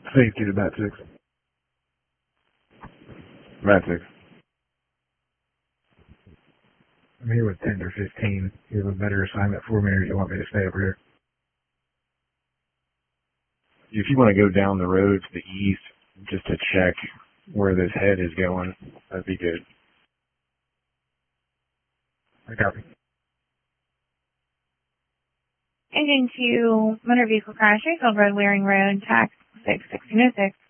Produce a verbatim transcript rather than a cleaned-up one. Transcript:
Safety to Bat six. Bat six. I'm here with ten or fifteen. You have a better assignment for me, or you want me to stay over here? If you want to go down the road to the east, just to check where this head is going, that'd be good. I copy. Engine two, motor vehicle crash, Refield Road, Waring Road, tax six sixteen oh six.